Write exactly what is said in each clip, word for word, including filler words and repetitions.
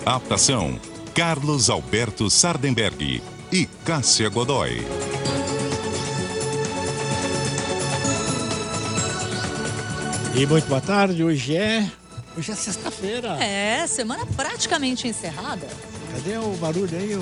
Adaptação: Carlos Alberto Sardenberg e Cássia Godoy. E muito boa tarde, hoje é... Hoje é sexta-feira. É, semana praticamente encerrada. Cadê o barulho aí? O...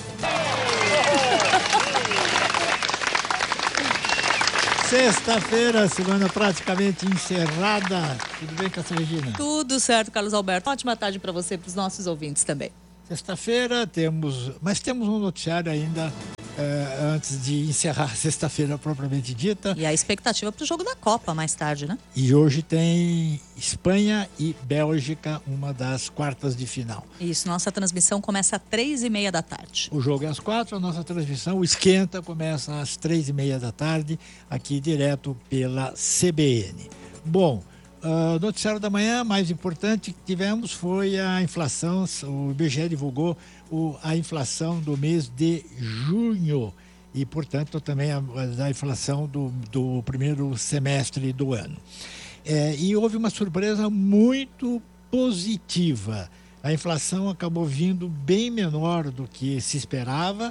Sexta-feira, semana praticamente encerrada. Tudo bem, Cássia Regina? Tudo certo, Carlos Alberto. Ótima tarde para você e para os nossos ouvintes também. Sexta-feira temos... Mas temos um noticiário ainda... Uh, antes de encerrar a sexta-feira propriamente dita. E a expectativa para o jogo da Copa mais tarde, né? E hoje tem Espanha e Bélgica, uma das quartas de final. Isso, nossa transmissão começa às três e meia da tarde. O jogo é às quatro, a nossa transmissão, o Esquenta, começa às três e meia da tarde, aqui direto pela C B N. Bom, o uh, noticiário da manhã mais importante que tivemos foi a inflação. O I B G E divulgou o, a inflação do mês de junho e, portanto, também a, a inflação do, do primeiro semestre do ano. É, e houve uma surpresa muito positiva. A inflação acabou vindo bem menor do que se esperava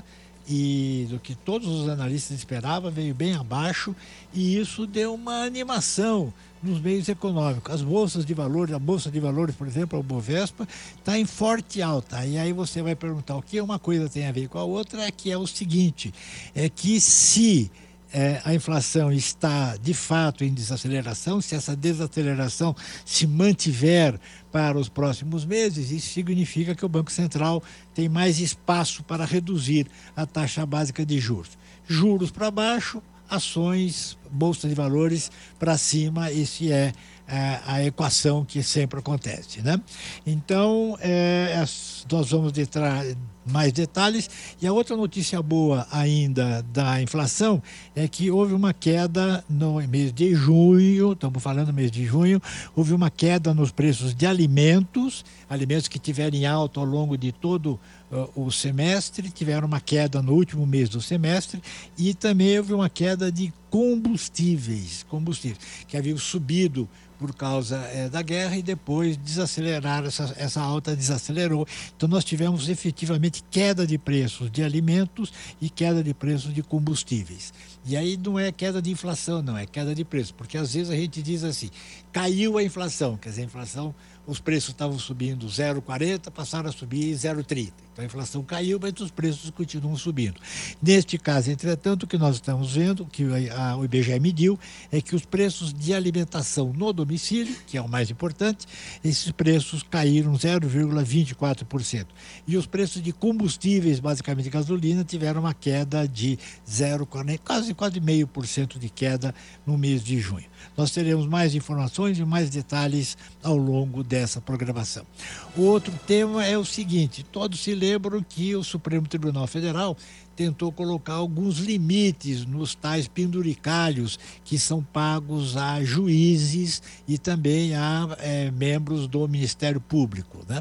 e do que todos os analistas esperavam, veio bem abaixo, e isso deu uma animação nos meios econômicos. As bolsas de valores, a bolsa de valores, por exemplo, a Bovespa, está em forte alta. E aí você vai perguntar o que uma coisa tem a ver com a outra, é que é o seguinte, é que se é, a inflação está de fato em desaceleração, se essa desaceleração se mantiver para os próximos meses, isso significa que o Banco Central tem mais espaço para reduzir a taxa básica de juros. Juros para baixo, ações, bolsa de valores para cima, esse é, é a equação que sempre acontece, né? Então, é, nós vamos entrar mais detalhes. E a outra notícia boa ainda da inflação é que houve uma queda no mês de junho, estamos falando do mês de junho, houve uma queda nos preços de alimentos, alimentos que tiveram em alta ao longo de todo uh, o semestre, tiveram uma queda no último mês do semestre, e também houve uma queda de combustíveis, combustíveis que haviam subido por causa é, da guerra e depois desaceleraram, essa, essa alta desacelerou. Então nós tivemos efetivamente queda de preços de alimentos e queda de preços de combustíveis. E aí não é queda de inflação, não, é queda de preço, porque às vezes a gente diz assim, caiu a inflação, quer dizer, a inflação, os preços estavam subindo zero vírgula quarenta, passaram a subir zero vírgula trinta. Então a inflação caiu, mas os preços continuam subindo. Neste caso, entretanto, o que nós estamos vendo, que a, a, o I B G E mediu, é que os preços de alimentação no domicílio, que é o mais importante, esses preços caíram zero vírgula vinte e quatro por cento. E os preços de combustíveis, basicamente gasolina, tiveram uma queda de zero, quase quase meio por cento de queda no mês de junho. Nós teremos mais informações e mais detalhes ao longo dessa programação. O outro tema é o seguinte, todos se lembram que o Supremo Tribunal Federal tentou colocar alguns limites nos tais penduricalhos que são pagos a juízes e também a é, membros do Ministério Público, né?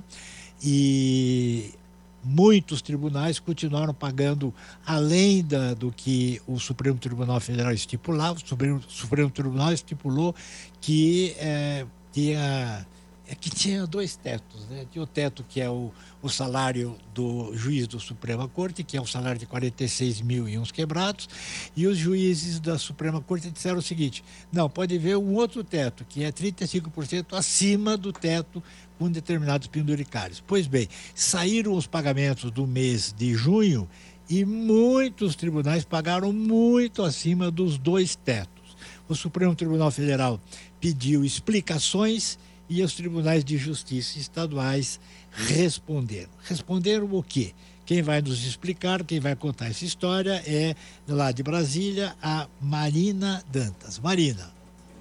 E muitos tribunais continuaram pagando além da, do que o Supremo Tribunal Federal estipulava. O Supremo, Supremo Tribunal estipulou que, é, tinha, é, que tinha dois tetos, né? Tinha o teto que é o, o salário do juiz do Suprema Corte, que é um salário de quarenta e seis mil e uns quebrados, e os juízes da Suprema Corte disseram o seguinte, não, pode ver um outro teto, que é trinta e cinco por cento acima do teto com determinados penduricários. Pois bem, saíram os pagamentos do mês de junho e muitos tribunais pagaram muito acima dos dois tetos. O Supremo Tribunal Federal pediu explicações e os tribunais de justiça estaduais responderam. Responderam o quê? Quem vai nos explicar, quem vai contar essa história é, lá de Brasília, a Marina Dantas. Marina.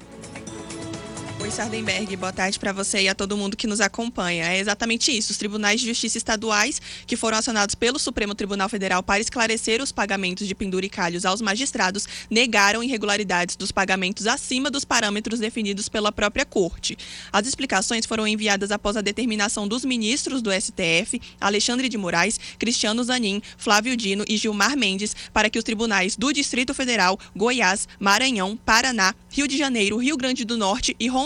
Oi, Sardenberg, boa tarde para você e a todo mundo que nos acompanha. É exatamente isso, os tribunais de justiça estaduais que foram acionados pelo Supremo Tribunal Federal para esclarecer os pagamentos de penduricalhos aos magistrados negaram irregularidades dos pagamentos acima dos parâmetros definidos pela própria Corte. As explicações foram enviadas após a determinação dos ministros do S T F, Alexandre de Moraes, Cristiano Zanin, Flávio Dino e Gilmar Mendes, para que os tribunais do Distrito Federal, Goiás, Maranhão, Paraná, Rio de Janeiro, Rio Grande do Norte e Rondônia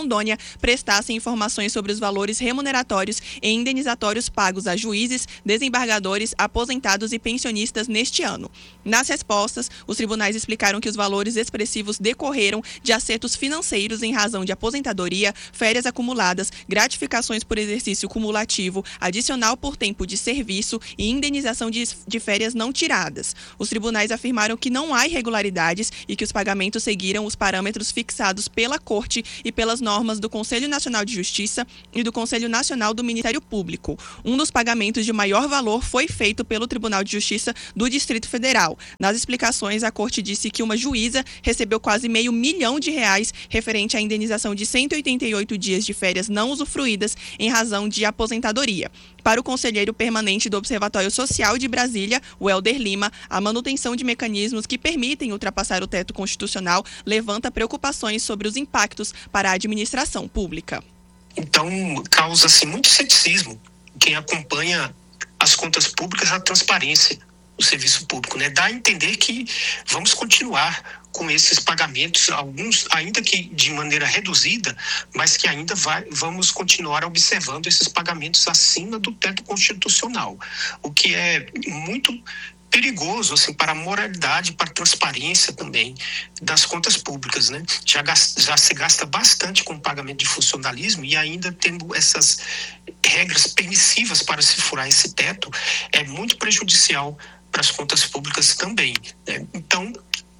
Rondônia prestassem informações sobre os valores remuneratórios e indenizatórios pagos a juízes, desembargadores, aposentados e pensionistas neste ano. Nas respostas, os tribunais explicaram que os valores expressivos decorreram de acertos financeiros em razão de aposentadoria, férias acumuladas, gratificações por exercício cumulativo, adicional por tempo de serviço e indenização de, de férias não tiradas. Os tribunais afirmaram que não há irregularidades e que os pagamentos seguiram os parâmetros fixados pela Corte e pelas normas do Conselho Nacional de Justiça e do Conselho Nacional do Ministério Público. Um dos pagamentos de maior valor foi feito pelo Tribunal de Justiça do Distrito Federal. Nas explicações, a Corte disse que uma juíza recebeu quase meio milhão de reais referente à indenização de cento e oitenta e oito dias de férias não usufruídas em razão de aposentadoria. Para o conselheiro permanente do Observatório Social de Brasília, o Helder Lima, a manutenção de mecanismos que permitem ultrapassar o teto constitucional levanta preocupações sobre os impactos para a administração pública. Então, causa-se muito ceticismo quem acompanha as contas públicas, a transparência do serviço público, né? Dá a entender que vamos continuar com esses pagamentos, alguns ainda que de maneira reduzida, mas que ainda vai, vamos continuar observando esses pagamentos acima do teto constitucional, o que é muito perigoso assim, para a moralidade, para a transparência também das contas públicas, né? Já, gasta, já se gasta bastante com o pagamento de funcionalismo e ainda tendo essas regras permissivas para se furar esse teto é muito prejudicial para as contas públicas também, né? Então,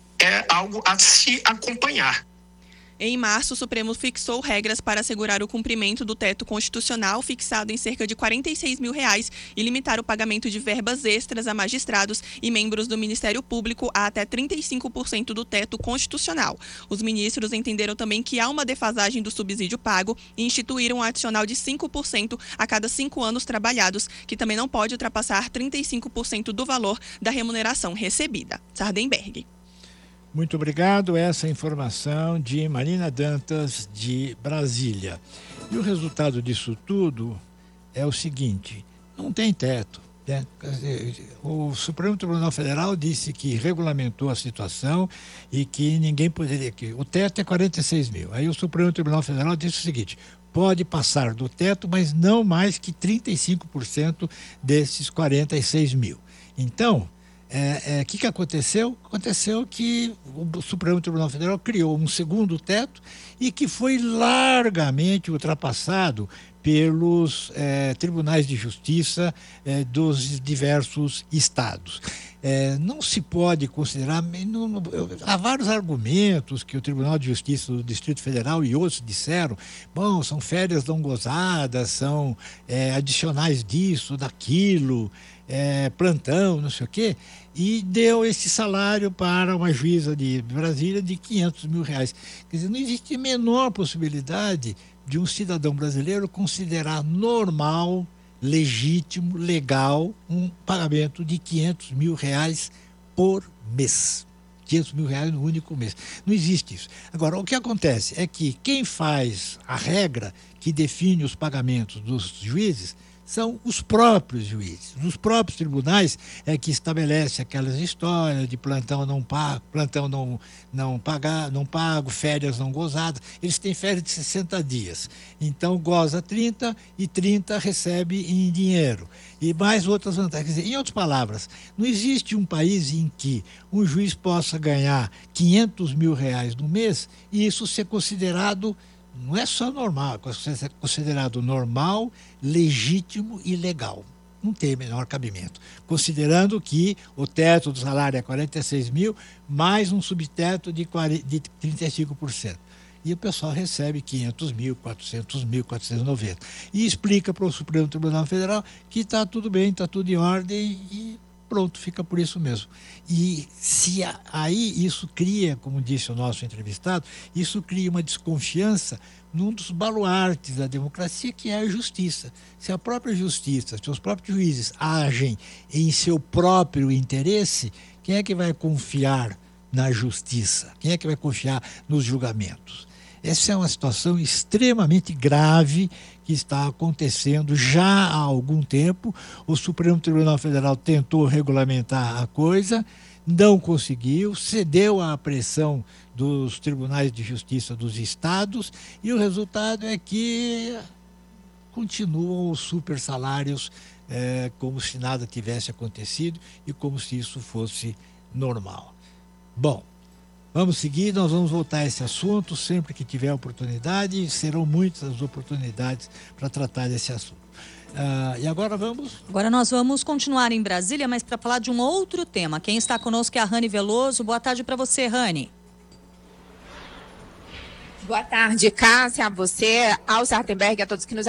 é algo a se acompanhar. Em março, o Supremo fixou regras para assegurar o cumprimento do teto constitucional fixado em cerca de quarenta e seis mil reais e limitar o pagamento de verbas extras a magistrados e membros do Ministério Público a até trinta e cinco por cento do teto constitucional. Os ministros entenderam também que há uma defasagem do subsídio pago e instituíram um adicional de cinco por cento a cada cinco anos trabalhados, que também não pode ultrapassar trinta e cinco por cento do valor da remuneração recebida. Sardenberg. Muito obrigado. Essa informação de Marina Dantas, de Brasília. E o resultado disso tudo é o seguinte: não tem teto, né? O Supremo Tribunal Federal disse que regulamentou a situação e que ninguém poderia... Que o teto é quarenta e seis mil. Aí o Supremo Tribunal Federal disse o seguinte: pode passar do teto, mas não mais que trinta e cinco por cento desses quarenta e seis mil. Então... O é, é, que, que aconteceu? Aconteceu que o Supremo Tribunal Federal criou um segundo teto e que foi largamente ultrapassado pelos é, tribunais de justiça é, dos diversos estados. É, não se pode considerar... Não, não, há vários argumentos que o Tribunal de Justiça do Distrito Federal e outros disseram. Bom, são férias não gozadas, são é, adicionais disso, daquilo... É, plantão, não sei o quê, e deu esse salário para uma juíza de Brasília de quinhentos mil reais. Quer dizer, não existe a menor possibilidade de um cidadão brasileiro considerar normal, legítimo, legal, um pagamento de quinhentos mil reais por mês. quinhentos mil reais no único mês. Não existe isso. Agora, o que acontece é que quem faz a regra que define os pagamentos dos juízes são os próprios juízes. Os próprios tribunais é que estabelece aquelas histórias de plantão não pago, plantão não, não, pagar, não pago, férias não gozadas. Eles têm férias de sessenta dias. Então, goza trinta e trinta recebe em dinheiro. E mais outras vantagens. Quer dizer, em outras palavras, não existe um país em que um juiz possa ganhar quinhentos mil reais no mês e isso ser considerado... Não é só normal, é considerado normal, legítimo e legal. Não tem menor cabimento. Considerando que o teto do salário é quarenta e seis mil, mais um subteto de trinta e cinco por cento. E o pessoal recebe quinhentos mil, quatrocentos mil, quatrocentos e noventa. E explica para o Supremo Tribunal Federal que está tudo bem, está tudo em ordem e pronto, fica por isso mesmo. E se aí isso cria, como disse o nosso entrevistado, isso cria uma desconfiança num dos baluartes da democracia, que é a justiça. Se a própria justiça, se os próprios juízes agem em seu próprio interesse, quem é que vai confiar na justiça? Quem é que vai confiar nos julgamentos? Essa é uma situação extremamente grave que está acontecendo já há algum tempo. O Supremo Tribunal Federal tentou regulamentar a coisa, não conseguiu, cedeu à pressão dos tribunais de justiça dos estados e o resultado é que continuam os super salários é, como se nada tivesse acontecido e como se isso fosse normal. Bom, vamos seguir, nós vamos voltar a esse assunto sempre que tiver oportunidade e serão muitas as oportunidades para tratar desse assunto. Uh, e agora vamos? Agora nós vamos continuar em Brasília, mas para falar de um outro tema. Quem está conosco é a Rani Veloso. Boa tarde para você, Rani. Boa tarde, Cássia, a você, ao Sardenberg, a todos que nos...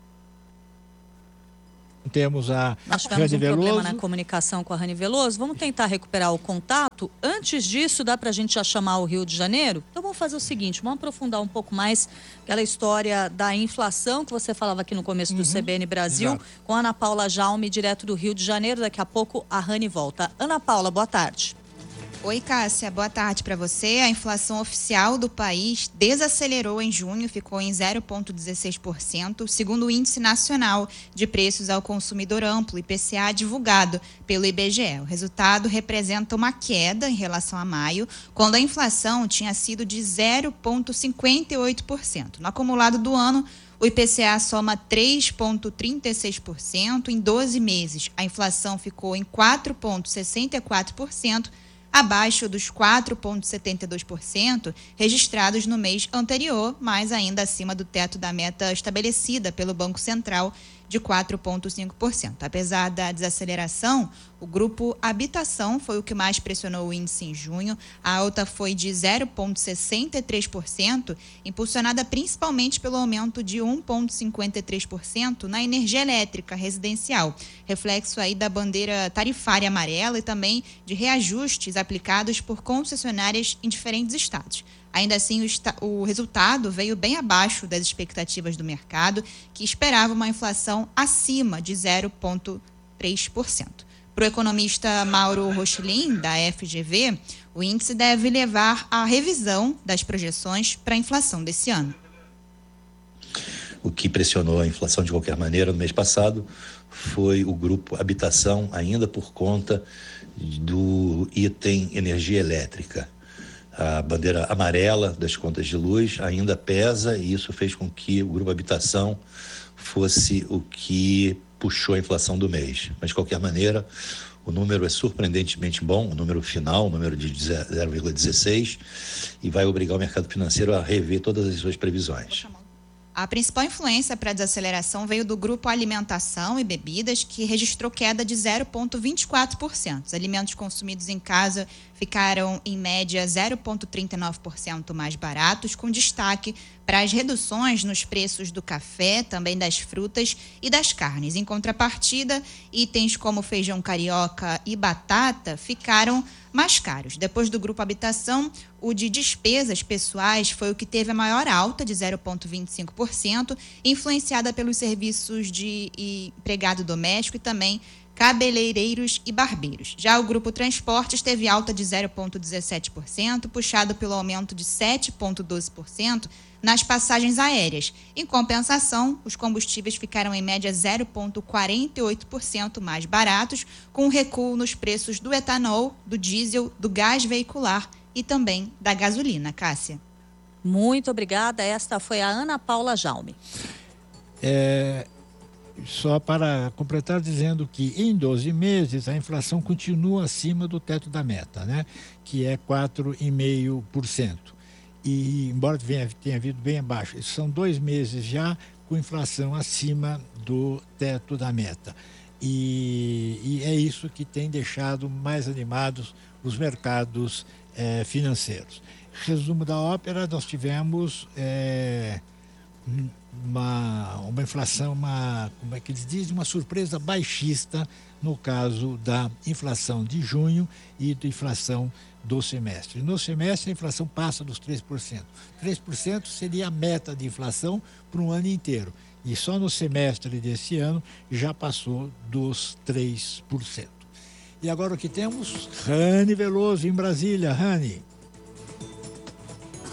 Temos a Nós tivemos Rani um Veloso. problema na comunicação com a Rani Veloso. Vamos tentar recuperar o contato. Antes disso, dá para a gente já chamar o Rio de Janeiro? Então vamos fazer o seguinte, vamos aprofundar um pouco mais aquela história da inflação que você falava aqui no começo do uhum. C B N Brasil, exato, com a Ana Paula Jaume, direto do Rio de Janeiro. Daqui a pouco a Rani volta. Ana Paula, boa tarde. Oi, Cássia, boa tarde para você. A inflação oficial do país desacelerou em junho, ficou em zero vírgula dezesseis por cento, segundo o Índice Nacional de Preços ao Consumidor Amplo, I P C A, divulgado pelo I B G E. O resultado representa uma queda em relação a maio, quando a inflação tinha sido de zero vírgula cinquenta e oito por cento. No acumulado do ano, o I P C A soma três vírgula trinta e seis por cento. Em doze meses, a inflação ficou em quatro vírgula sessenta e quatro por cento, abaixo dos quatro vírgula setenta e dois por cento registrados no mês anterior, mas ainda acima do teto da meta estabelecida pelo Banco Central de quatro vírgula cinco por cento. Apesar da desaceleração, o grupo Habitação foi o que mais pressionou o índice em junho. A alta foi de zero vírgula sessenta e três por cento, impulsionada principalmente pelo aumento de um vírgula cinquenta e três por cento na energia elétrica residencial, reflexo aí da bandeira tarifária amarela e também de reajustes aplicados por concessionárias em diferentes estados. Ainda assim, o, esta- o resultado veio bem abaixo das expectativas do mercado, que esperava uma inflação acima de zero vírgula três por cento. Para o economista Mauro Rochlin, da F G V, o índice deve levar à revisão das projeções para a inflação desse ano. O que pressionou a inflação de qualquer maneira no mês passado foi o grupo Habitação, ainda por conta do item energia elétrica. A bandeira amarela das contas de luz ainda pesa e isso fez com que o grupo Habitação fosse o que puxou a inflação do mês. Mas, de qualquer maneira, o número é surpreendentemente bom, o número final, o número de zero vírgula dezesseis, e vai obrigar o mercado financeiro a rever todas as suas previsões. A principal influência para a desaceleração veio do grupo Alimentação e Bebidas, que registrou queda de zero vírgula vinte e quatro por cento. Os alimentos consumidos em casa ficaram, em média, zero vírgula trinta e nove por cento mais baratos, com destaque para as reduções nos preços do café, também das frutas e das carnes. Em contrapartida, itens como feijão carioca e batata ficaram mais caros. Depois do grupo Habitação, o de despesas pessoais foi o que teve a maior alta, de zero vírgula vinte e cinco por cento, influenciada pelos serviços de empregado doméstico e também cabeleireiros e barbeiros. Já o grupo Transportes teve alta de zero vírgula dezessete por cento, puxado pelo aumento de sete vírgula doze por cento nas passagens aéreas. Em compensação, os combustíveis ficaram em média zero vírgula quarenta e oito por cento mais baratos, com um recuo nos preços do etanol, do diesel, do gás veicular e também da gasolina. Cássia. Muito obrigada. Esta foi a Ana Paula Jaume. É, só para completar, dizendo que em doze meses a inflação continua acima do teto da meta, né? Que é quatro vírgula cinco por cento. E embora venha, tenha havido bem abaixo, são dois meses já com inflação acima do teto da meta. E, e é isso que tem deixado mais animados os mercados eh, financeiros. Resumo da ópera, nós tivemos eh, uma, uma inflação, uma, como é que eles dizem, uma surpresa baixista no caso da inflação de junho e da inflação do semestre. No semestre, a inflação passa dos três por cento. três por cento seria a meta de inflação para um ano inteiro. E só no semestre desse ano já passou dos três por cento. E agora o que temos? Rani Veloso, em Brasília. Rani.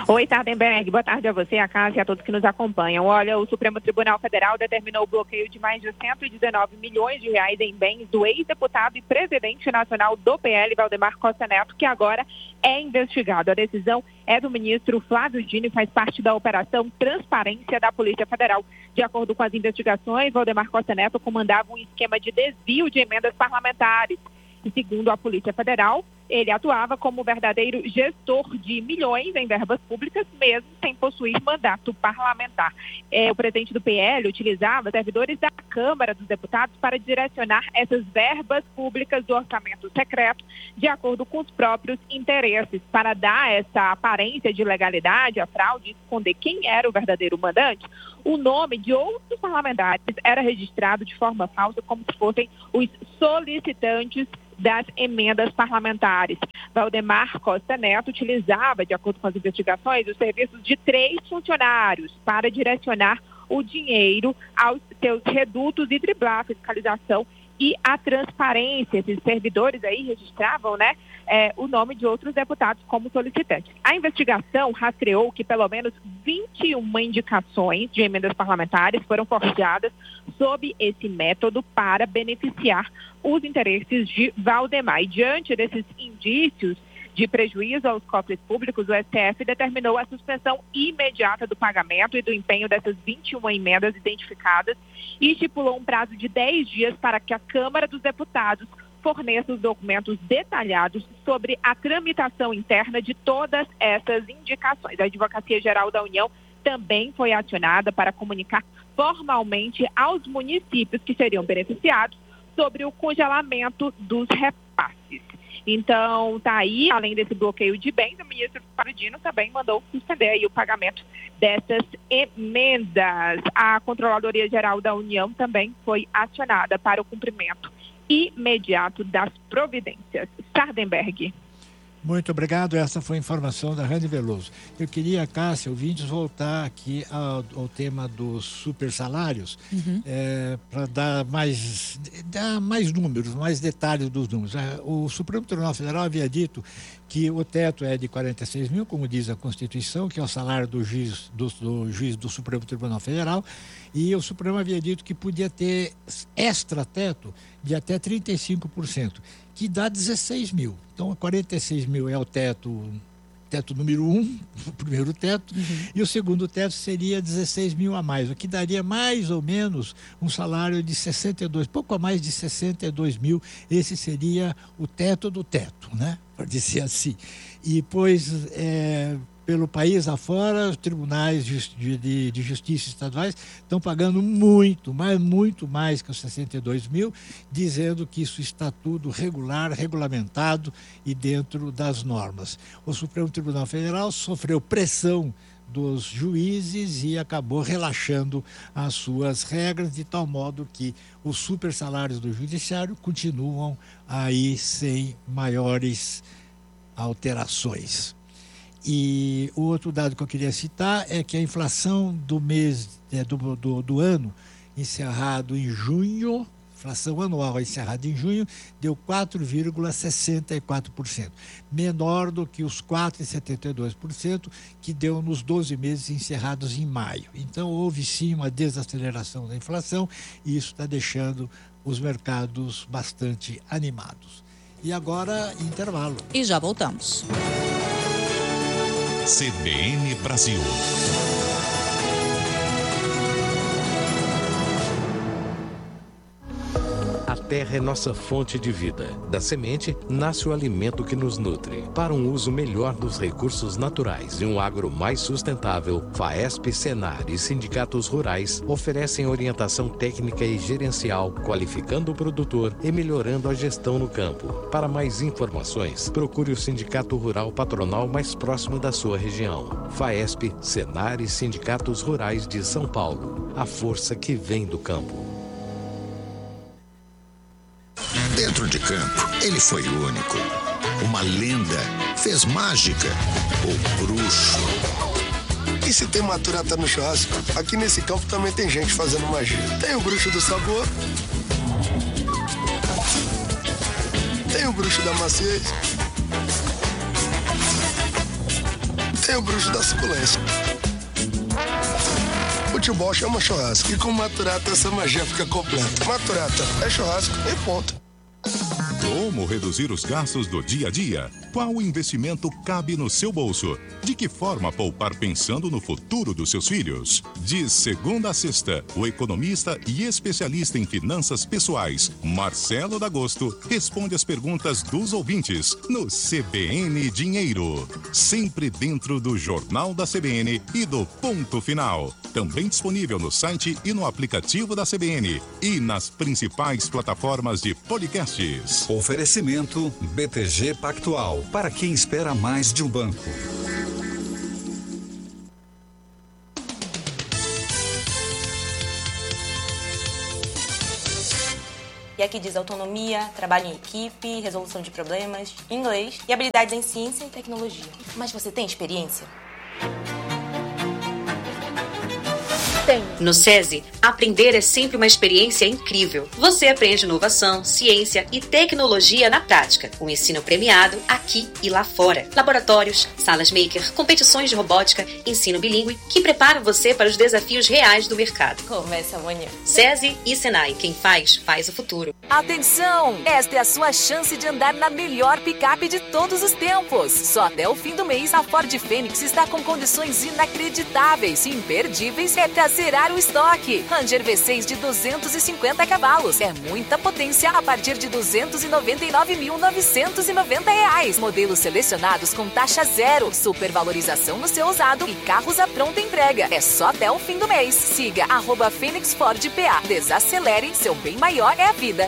Oi, Sardenberg. Boa tarde a você, a Cássia e a todos que nos acompanham. Olha, o Supremo Tribunal Federal determinou o bloqueio de mais de cento e dezenove milhões de reais em bens do ex-deputado e presidente nacional do P L, Valdemar Costa Neto, que agora é investigado. A decisão é do ministro Flávio Dino e faz parte da Operação Transparência da Polícia Federal. De acordo com as investigações, Valdemar Costa Neto comandava um esquema de desvio de emendas parlamentares. E segundo a Polícia Federal, ele atuava como verdadeiro gestor de milhões em verbas públicas, mesmo sem possuir mandato parlamentar. É, o presidente do P L utilizava servidores da Câmara dos Deputados para direcionar essas verbas públicas do orçamento secreto de acordo com os próprios interesses, para dar essa aparência de legalidade à fraude e esconder quem era o verdadeiro mandante. O nome de outros parlamentares era registrado de forma falsa, como se fossem os solicitantes das emendas parlamentares. Valdemar Costa Neto utilizava, de acordo com as investigações, os serviços de três funcionários para direcionar o dinheiro aos seus redutos e driblar a fiscalização e a transparência. Esses servidores aí registravam, né, é, o nome de outros deputados como solicitantes. A investigação rastreou que pelo menos vinte e uma indicações de emendas parlamentares foram forjadas sob esse método para beneficiar os interesses de Valdemar. E diante desses indícios de prejuízo aos cofres públicos, o S T F determinou a suspensão imediata do pagamento e do empenho dessas vinte e uma emendas identificadas e estipulou um prazo de dez dias para que a Câmara dos Deputados forneça os documentos detalhados sobre a tramitação interna de todas essas indicações. A Advocacia Geral da União também foi acionada para comunicar formalmente aos municípios que seriam beneficiados sobre o congelamento dos repasses. Então, tá aí, além desse bloqueio de bens, o ministro Flávio Dino também mandou suspender aí o pagamento dessas emendas. A Controladoria Geral da União também foi acionada para o cumprimento imediato das providências. Sardenberg. Muito obrigado. Essa foi a informação da Rani Veloso. Eu queria, Cássia, ouvintes, voltar aqui ao, ao tema dos super salários, uhum. é, para dar mais, dar mais números, mais detalhes dos números. O Supremo Tribunal Federal havia dito que o teto é de quarenta e seis mil, como diz a Constituição, que é o salário do juiz do, do juiz do Supremo Tribunal Federal, e o Supremo havia dito que podia ter extra-teto de até trinta e cinco por cento, que dá dezesseis mil. Então, quarenta e seis mil é o teto, teto número um, o primeiro teto, uhum. e o segundo teto seria dezesseis mil a mais, o que daria mais ou menos um salário de sessenta e dois, pouco a mais de sessenta e dois mil. Esse seria o teto do teto, né? Para dizer assim. E, pois, é, pelo país afora, os tribunais de, de, de justiça estaduais estão pagando muito, mas muito mais que os sessenta e dois mil, dizendo que isso está tudo regular, regulamentado e dentro das normas. O Supremo Tribunal Federal sofreu pressão dos juízes e acabou relaxando as suas regras, de tal modo que os super salários do judiciário continuam aí sem maiores alterações. E o outro dado que eu queria citar é que a inflação do mês, é, do, do, do ano encerrado em junho, inflação anual encerrada em junho, deu quatro vírgula sessenta e quatro por cento, menor do que os quatro vírgula setenta e dois por cento que deu nos doze meses encerrados em maio. Então, houve sim uma desaceleração da inflação e isso está deixando os mercados bastante animados. E agora, intervalo. E já voltamos. C B N Brasil. A terra é nossa fonte de vida. Da semente, nasce o alimento que nos nutre. Para um uso melhor dos recursos naturais e um agro mais sustentável, FAESP, Senar e sindicatos rurais oferecem orientação técnica e gerencial, qualificando o produtor e melhorando a gestão no campo. Para mais informações, procure o Sindicato Rural Patronal mais próximo da sua região. FAESP, Senar e sindicatos rurais de São Paulo. A força que vem do campo. Dentro de campo, ele foi único. Uma lenda, fez mágica, o bruxo. E se tem maturata no churrasco, aqui nesse campo também tem gente fazendo magia. Tem o bruxo do sabor, tem o bruxo da maciez, tem o bruxo da suculência. Futebol chama churrasco e com Maturata essa magia fica completa. Maturata é churrasco e ponto. Como reduzir os gastos do dia a dia? Qual investimento cabe no seu bolso? De que forma poupar pensando no futuro dos seus filhos? De segunda a sexta, o economista e especialista em finanças pessoais, Marcelo D'Agosto, responde as perguntas dos ouvintes no C B N Dinheiro. Sempre dentro do Jornal da C B N e do Ponto Final. Também disponível no site e no aplicativo da C B N e nas principais plataformas de podcasts. Oferecimento B T G Pactual, para quem espera mais de um banco. E aqui diz autonomia, trabalho em equipe, resolução de problemas, inglês e habilidades em ciência e tecnologia. Mas você tem experiência? Tem. No SESI, aprender é sempre uma experiência incrível. Você aprende inovação, ciência e tecnologia na prática. Um ensino premiado aqui e lá fora. Laboratórios, salas maker, competições de robótica, ensino bilíngue que preparam você para os desafios reais do mercado. Começa amanhã. SESI e Senai, quem faz, faz o futuro. Atenção! Esta é a sua chance de andar na melhor picape de todos os tempos. Só até o fim do mês, a Ford Fênix está com condições inacreditáveis e imperdíveis é para zerar o estoque. Ranger V seis de duzentos e cinquenta cavalos. É muita potência a partir de duzentos e noventa e nove mil novecentos e noventa reais. Modelos selecionados com taxa zero. Supervalorização no seu usado e carros à pronta entrega. É só até o fim do mês. Siga arroba Fênix Ford P A. Desacelere, seu bem maior é a vida.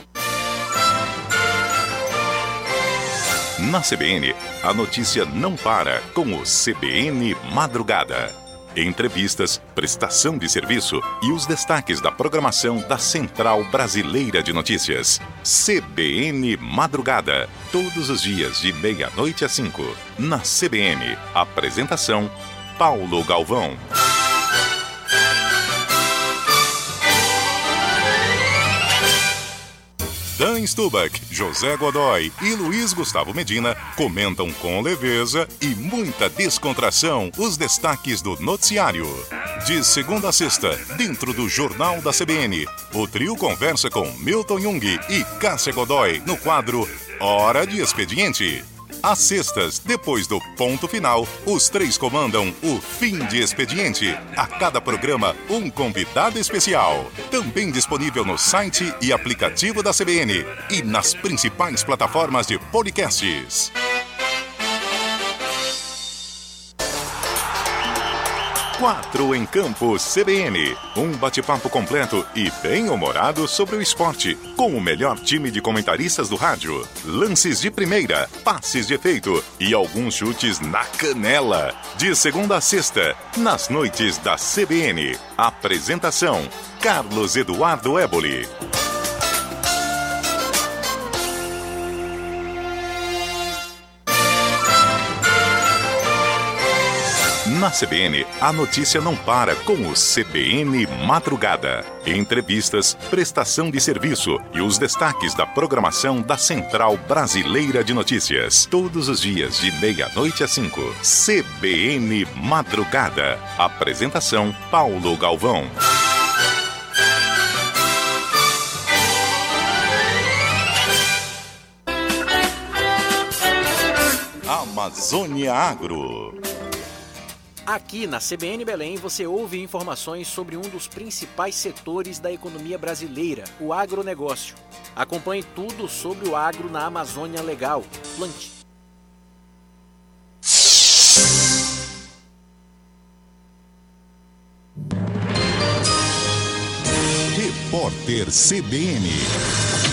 Na C B N, a notícia não para com o C B N Madrugada. Entrevistas, prestação de serviço e os destaques da programação da Central Brasileira de Notícias. C B N Madrugada, todos os dias de meia-noite às cinco. Na C B N, apresentação Paulo Galvão. Dan Stubach, José Godoy e Luiz Gustavo Medina comentam com leveza e muita descontração os destaques do noticiário. De segunda a sexta, dentro do Jornal da C B N, o trio conversa com Milton Jung e Cássia Godoy no quadro Hora de Expediente. Às sextas, depois do ponto final, os três comandam o Fim de Expediente. A cada programa, um convidado especial. Também disponível no site e aplicativo da C B N e nas principais plataformas de podcasts. Quatro em Campo C B N. Um bate-papo completo e bem-humorado sobre o esporte, com o melhor time de comentaristas do rádio. Lances de primeira, passes de efeito e alguns chutes na canela. De segunda a sexta, nas noites da C B N. Apresentação: Carlos Eduardo Éboli. Na C B N, a notícia não para com o C B N Madrugada. Entrevistas, prestação de serviço e os destaques da programação da Central Brasileira de Notícias. Todos os dias de meia-noite às cinco. C B N Madrugada. Apresentação: Paulo Galvão. Amazônia Agro. Aqui na C B N Belém você ouve informações sobre um dos principais setores da economia brasileira, o agronegócio. Acompanhe tudo sobre o agro na Amazônia Legal. Plante. Repórter C B N.